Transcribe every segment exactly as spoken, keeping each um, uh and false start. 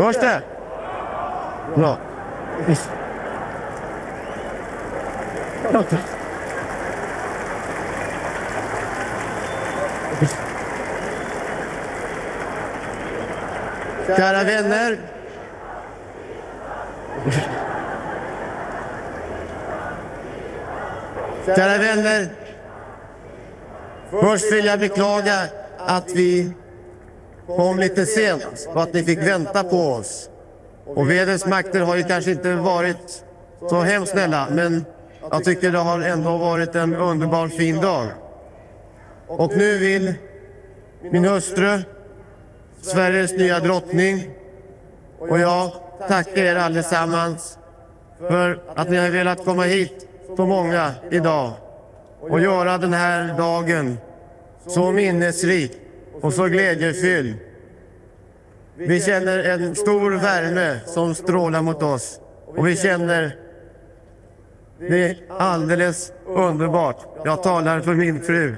Hörs det? Bra. Kära vänner. Kära vänner. Först vill jag beklaga att vi kom lite sent och att ni fick vänta på oss. Och vädrets makter har ju kanske inte varit så hemskt snälla, men jag tycker det har ändå varit en underbar fin dag. Och nu vill min hustru, Sveriges nya drottning, och jag tackar er allesammans för att ni har velat komma hit så många idag och göra den här dagen så minnesrik och så glädjefylld. Vi känner en stor värme som strålar mot oss och vi känner det är alldeles underbart. Jag talar för min fru.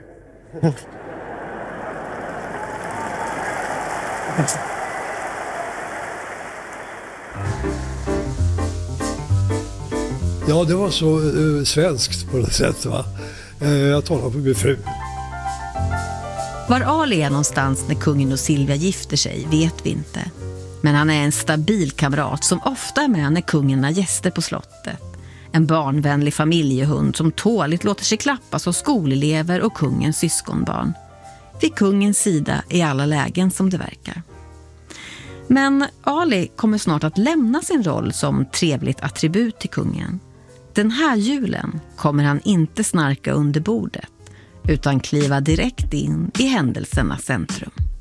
Ja, det var så uh, svenskt på något sätt, va? Uh, jag talar för min fru. Var Ali är någonstans när kungen och Silvia gifter sig vet vi inte. Men han är en stabil kamrat som ofta är med när kungen har gäster på slottet. En barnvänlig familjehund som tåligt låter sig klappas av skolelever och kungens syskonbarn. Vid kungens sida i alla lägen som det verkar. Men Ali kommer snart att lämna sin roll som trevligt attribut till kungen. Den här julen kommer han inte snarka under bordet utan kliva direkt in i händelsernas centrum.